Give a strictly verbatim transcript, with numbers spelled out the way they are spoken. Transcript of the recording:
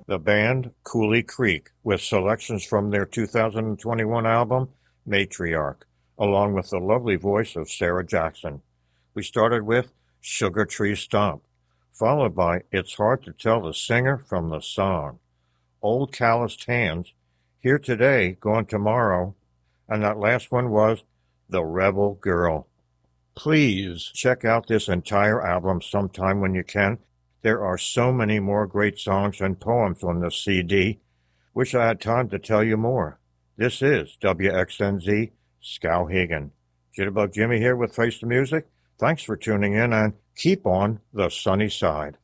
the band Coulee Creek with selections from their two thousand twenty-one album, Matriarch, along with the lovely voice of Sarah Jackson. We started with Sugar Tree Stomp, followed by It's Hard to Tell the Singer from the Song, Old Calloused Hands, Here Today, Gone Tomorrow, and that last one was The Rebel Girl. Please check out this entire album sometime when you can. There are so many more great songs and poems on this C D. Wish I had time to tell you more. This is W X N Z Skowhegan. Jitterbug Jimmy here with Face the Music. Thanks for tuning in and keep on the sunny side.